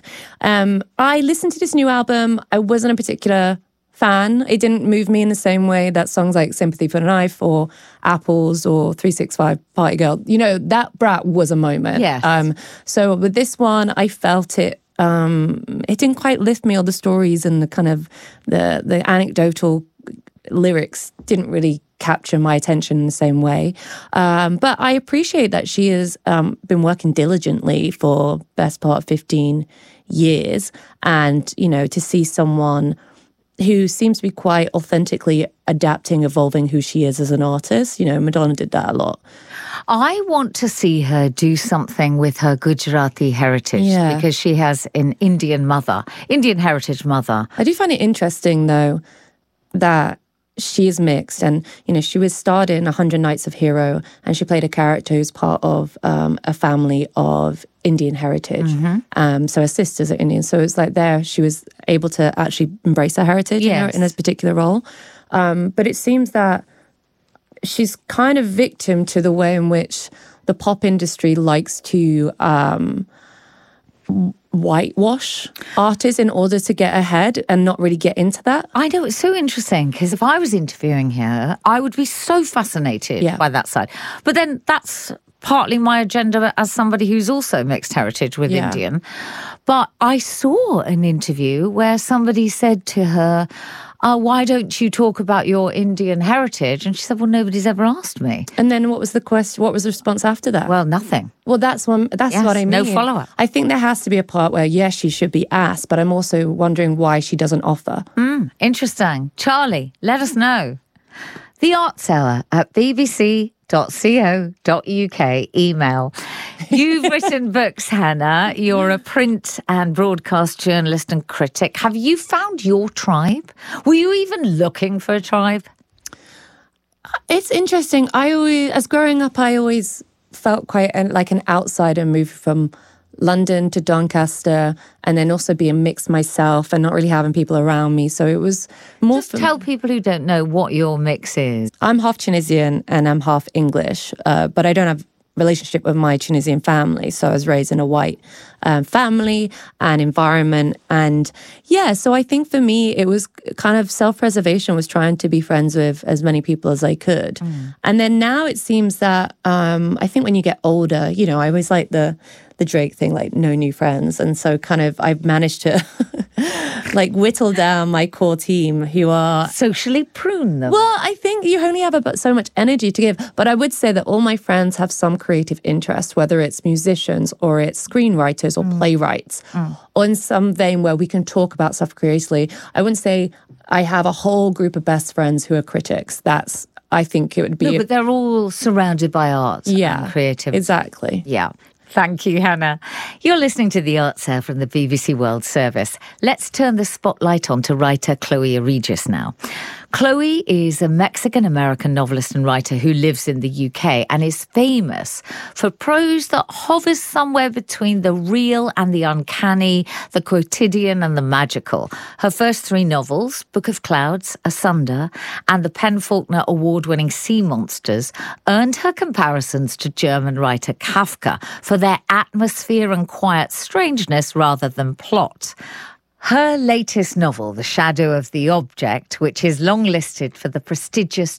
I listened to this new album. I wasn't a particular fan. It didn't move me in the same way that songs like Sympathy for the Knife or Apples or 365 Party Girl, you know, that Brat was a moment. Yes. So with this one, I felt it didn't quite lift me, or the stories and the kind of the anecdotal lyrics didn't really capture my attention in the same way. But I appreciate that she has been working diligently for best part of 15 years. And, you know, to see someone who seems to be quite authentically adapting, evolving who she is as an artist. You know, Madonna did that a lot. I want to see her do something with her Gujarati heritage because she has an Indian heritage mother. I do find it interesting, though, that she is mixed, and you know, she was starred in 100 Nights of Hero, and she played a character who's part of a family of Indian heritage. So her sisters are Indian, so it's like there she was able to actually embrace her heritage in this particular role. But it seems that she's kind of victim to the way in which the pop industry likes to whitewash artists in order to get ahead and not really get into that. I know, it's so interesting, because if I was interviewing her, I would be so fascinated by that side. But then that's partly my agenda as somebody who's also mixed heritage with Indian. But I saw an interview where somebody said to her, why don't you talk about your Indian heritage? And she said, well, nobody's ever asked me. And then what was the question? What was the response after that? Well, nothing. Well, that's what I mean. No follow-up. I think there has to be a part where, yes, she should be asked, but I'm also wondering why she doesn't offer. Interesting. Charli, let us know. The Arts Hour at bbc.co.uk. Email. You've written books, Hannah. You're a print and broadcast journalist and critic. Have you found your tribe? Were you even looking for a tribe? It's interesting. As growing up, I always felt quite like an outsider, moved from London to Doncaster, and then also being mixed myself and not really having people around me. So it was more... Just tell people who don't know what your mix is. I'm half Tunisian and I'm half English, but I don't have relationship with my Tunisian family. So I was raised in a white family and environment. And so I think for me, it was kind of self-preservation, was trying to be friends with as many people as I could. And then now it seems that I think when you get older, you know, I always like the Drake thing, like no new friends. And so kind of I've managed to like whittle down my core team who are socially prune them. Well, I think you only have about so much energy to give. But I would say that all my friends have some creative interest, whether it's musicians or it's screenwriters or playwrights, or in some vein where we can talk about stuff creatively. I wouldn't say I have a whole group of best friends who are critics. I think it would be... No, but they're all surrounded by art and creativity. Exactly. Yeah. Thank you, Hannah. You're listening to The Art Cell from the BBC World Service. Let's turn the spotlight on to writer Chloe Aregis now. Chloe is a Mexican-American novelist and writer who lives in the UK and is famous for prose that hovers somewhere between the real and the uncanny, the quotidian and the magical. Her first 3 novels, Book of Clouds, Asunder, and the PEN/Faulkner award-winning Sea Monsters, earned her comparisons to German writer Kafka for their atmosphere and quiet strangeness rather than plot. Her latest novel, The Shadow of the Object, which is longlisted for the prestigious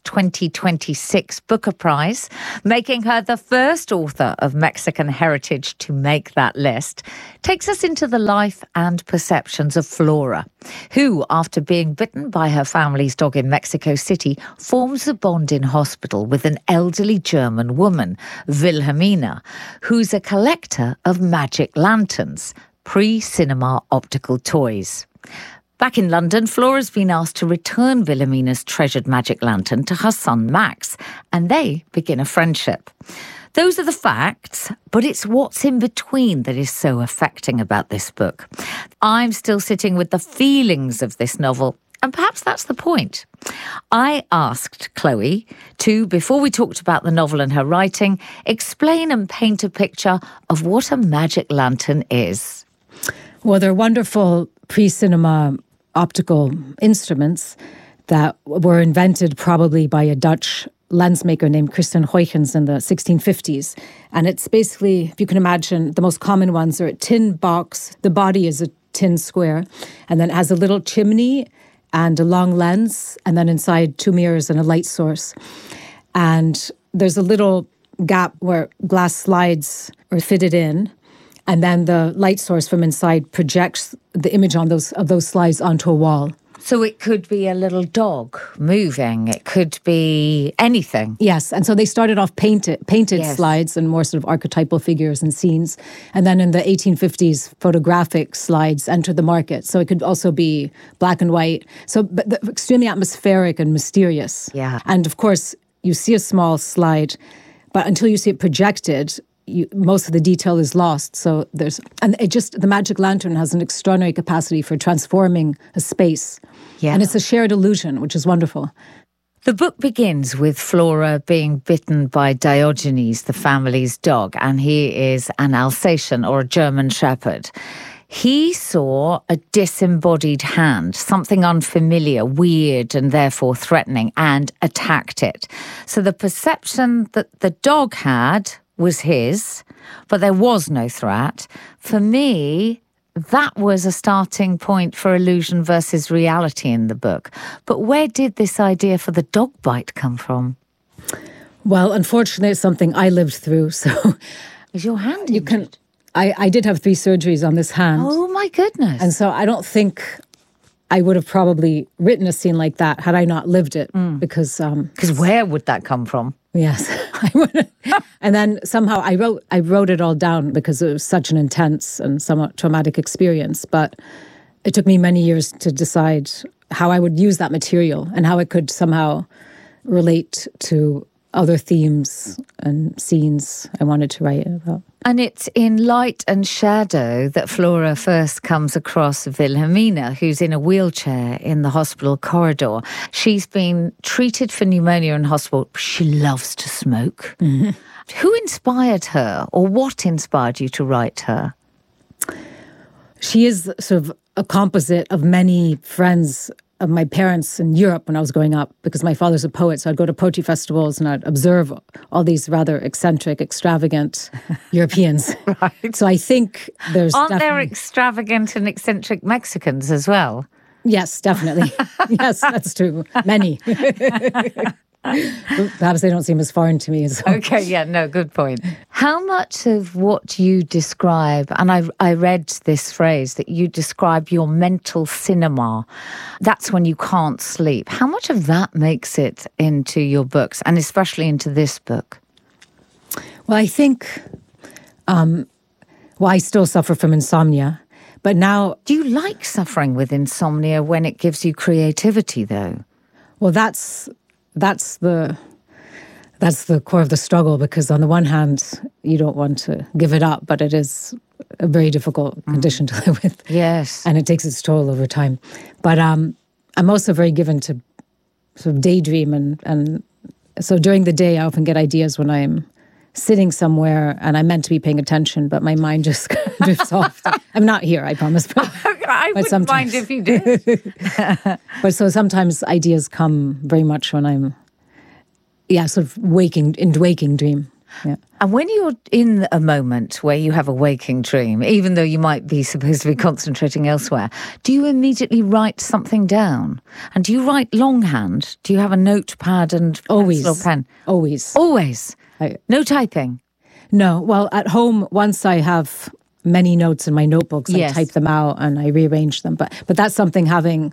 2026 Booker Prize, making her the first author of Mexican heritage to make that list, takes us into the life and perceptions of Flora, who, after being bitten by her family's dog in Mexico City, forms a bond in hospital with an elderly German woman, Wilhelmina, who's a collector of magic lanterns, pre-cinema optical toys. Back in London, Flora's been asked to return Wilhelmina's treasured magic lantern to her son Max, and they begin a friendship. Those are the facts, but it's what's in between that is so affecting about this book. I'm still sitting with the feelings of this novel, and perhaps that's the point. I asked Chloe to, before we talked about the novel and her writing, explain and paint a picture of what a magic lantern is. Well, they're wonderful pre-cinema optical instruments that were invented probably by a Dutch lensmaker named Christian Huygens in the 1650s. And it's basically, if you can imagine, the most common ones are a tin box. The body is a tin square, and then it has a little chimney and a long lens, and then inside 2 mirrors and a light source. And there's a little gap where glass slides are fitted in, and then the light source from inside projects the image of those slides onto a wall. So it could be a little dog moving. It could be anything. Yes, and so they started off painted yes. slides and more sort of archetypal figures and scenes. And then in the 1850s, photographic slides entered the market. So it could also be black and white. So but extremely atmospheric and mysterious. Yeah. And of course, you see a small slide, but until you see it projected, most of the detail is lost. So the magic lantern has an extraordinary capacity for transforming a space. Yeah. And it's a shared illusion, which is wonderful. The book begins with Flora being bitten by Diogenes, the family's dog, and he is an Alsatian or a German shepherd. He saw a disembodied hand, something unfamiliar, weird, and therefore threatening, and attacked it. So the perception that the dog had was his, but there was no threat. For me, that was a starting point for illusion versus reality in the book. But where did this idea for the dog bite come from? Well, unfortunately, it's something I lived through. So, is your hand injured? I did have 3 surgeries on this hand. Oh my goodness! And so I don't think I would have probably written a scene like that had I not lived it. Because where would that come from? Yes, I would. And then somehow I wrote it all down because it was such an intense and somewhat traumatic experience. But it took me many years to decide how I would use that material and how it could somehow relate to other themes and scenes I wanted to write about. And it's in Light and Shadow that Flora first comes across Wilhelmina, who's in a wheelchair in the hospital corridor. She's been treated for pneumonia in hospital. She loves to smoke. Mm-hmm. Who inspired her, or what inspired you to write her? She is sort of a composite of many friends of my parents in Europe when I was growing up, because my father's a poet, so I'd go to poetry festivals and I'd observe all these rather eccentric, extravagant Europeans. Right. So I think Aren't there extravagant and eccentric Mexicans as well? Yes, definitely. Yes, that's true. Many. Perhaps they don't seem as foreign to me. So. Okay, yeah, no, good point. How much of what you describe, and I read this phrase that you describe your mental cinema, that's when you can't sleep. How much of that makes it into your books, and especially into this book? Well, I think, I still suffer from insomnia, but now... Do you like suffering with insomnia when it gives you creativity, though? Well, that's the core of the struggle, because on the one hand, you don't want to give it up, but it is a very difficult condition to live with. Yes. And it takes its toll over time. But I'm also very given to sort of daydream, and so during the day, I often get ideas when I'm sitting somewhere and I'm meant to be paying attention, but my mind just drifts off. I'm not here, I promise. I wouldn't mind if you did. But so sometimes ideas come very much when I'm, sort of waking dream. Yeah. And when you're in a moment where you have a waking dream, even though you might be supposed to be concentrating elsewhere, do you immediately write something down? And do you write longhand? Do you have a notepad and pencil or pen? Always. Always? No typing? No. Well, at home, once I have many notes in my notebooks, I type them out and I rearrange them. But that's something, having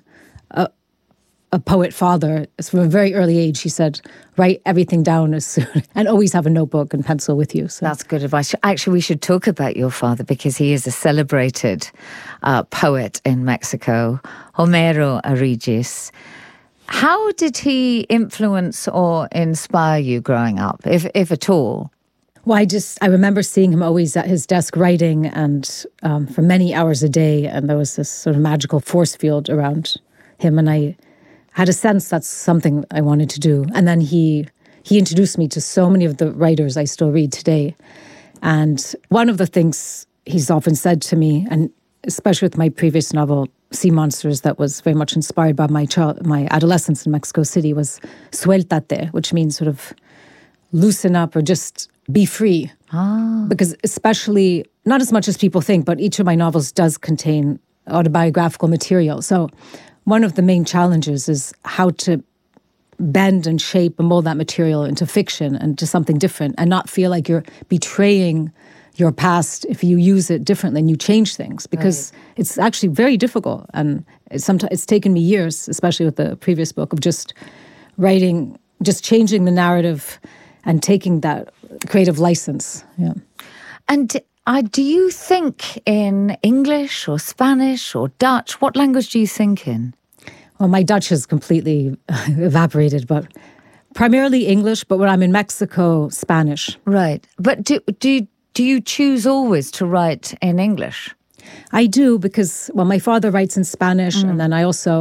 a poet father, from a very early age, he said, write everything down as soon, and always have a notebook and pencil with you. So. That's good advice. Actually, we should talk about your father, because he is a celebrated poet in Mexico, Homero Aregis. How did he influence or inspire you growing up, if at all? Well, I remember seeing him always at his desk writing, and for many hours a day, and there was this sort of magical force field around him, and I had a sense that's something I wanted to do. And then he introduced me to so many of the writers I still read today. And one of the things he's often said to me, and especially with my previous novel, Sea Monsters, that was very much inspired by my adolescence in Mexico City, was suéltate, which means sort of loosen up or just be free. Because especially, not as much as people think, but each of my novels does contain autobiographical material. So one of the main challenges is how to bend and shape and mold that material into fiction and to something different, and not feel like you're betraying your past if you use it differently and you change things, because it's actually very difficult. And it's taken me years, especially with the previous book, of just writing, just changing the narrative and taking that creative license. Yeah. And do you think in English or Spanish or Dutch? What language do you think in? Well, my Dutch has completely evaporated, but primarily English. But when I'm in Mexico, Spanish. Right. But do you choose always to write in English? I do, because, my father writes in Spanish, and then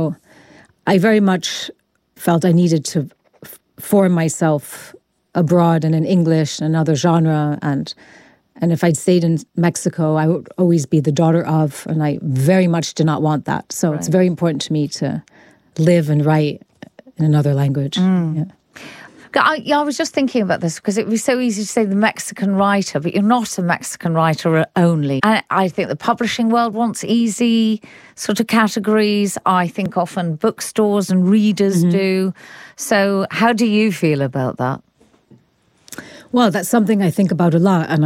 I very much felt I needed to form myself abroad and in English and another genre, and if I'd stayed in Mexico, I would always be the daughter of, and I very much did not want that. So it's very important to me to live and write in another language. Yeah. I was just thinking about this, because it was so easy to say the Mexican writer, but you're not a Mexican writer only. And I think the publishing world wants easy sort of categories. I think often bookstores and readers do. So how do you feel about that? Well, that's something I think about a lot, and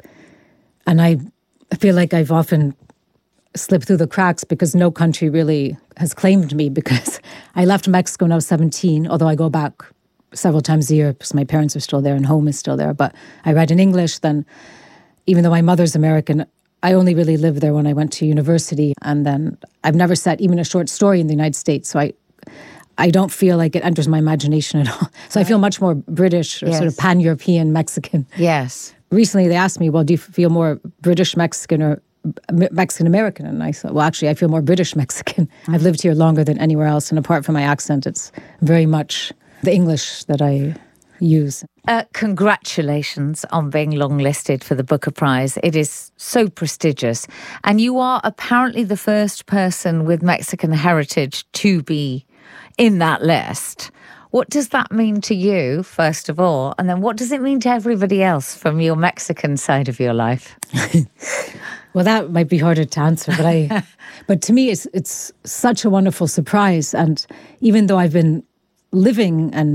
I feel like I've often slipped through the cracks because no country really has claimed me, because I left Mexico when I was 17, although I go back several times a year because my parents are still there and home is still there. But I write in English. Then, even though my mother's American, I only really lived there when I went to university. And then I've never set even a short story in the United States. So I don't feel like it enters my imagination at all. So I feel much more British or sort of pan-European Mexican. Yes. Recently they asked me, well, do you feel more British Mexican or Mexican American? And I thought, well, actually, I feel more British Mexican. I've lived here longer than anywhere else. And apart from my accent, it's very much the English that I use. Congratulations on being longlisted for the Booker Prize. It is so prestigious. And you are apparently the first person with Mexican heritage to be in that list. What does that mean to you, first of all? And then what does it mean to everybody else from your Mexican side of your life? Well, that might be harder to answer, but to me, it's such a wonderful surprise. And even though I've been living and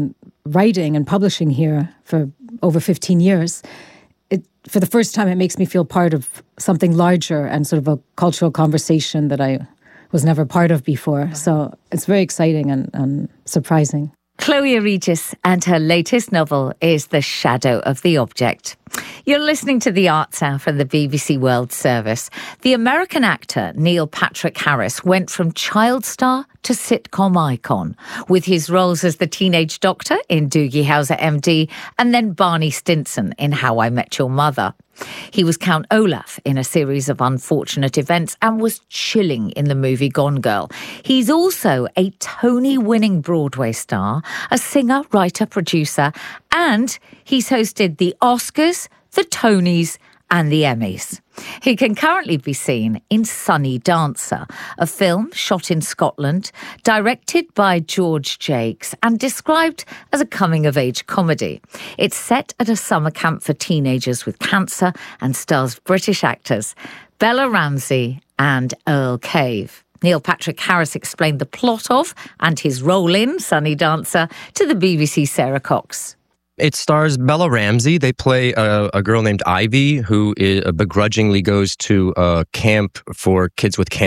writing and publishing here for over 15 years, for the first time, it makes me feel part of something larger and sort of a cultural conversation that I was never part of before. So it's very exciting and surprising. Chloe Regis and her latest novel is The Shadow of the Object. You're listening to The Arts Hour from the BBC World Service. The American actor Neil Patrick Harris went from child star to sitcom icon, with his roles as the teenage doctor in Doogie Howser MD and then Barney Stinson in How I Met Your Mother. He was Count Olaf in a series of unfortunate events and was chilling in the movie Gone Girl. He's also a Tony-winning Broadway star, a singer, writer, producer, and he's hosted the Oscars, the Tonys, and the Emmys. He can currently be seen in Sunny Dancer, a film shot in Scotland, directed by George Jakes and described as a coming-of-age comedy. It's set at a summer camp for teenagers with cancer and stars British actors Bella Ramsey and Earl Cave. Neil Patrick Harris explained the plot of and his role in Sunny Dancer to the BBC's Sarah Cox. It stars Bella Ramsey. They play a girl named Ivy who begrudgingly goes to a camp for kids with cancer.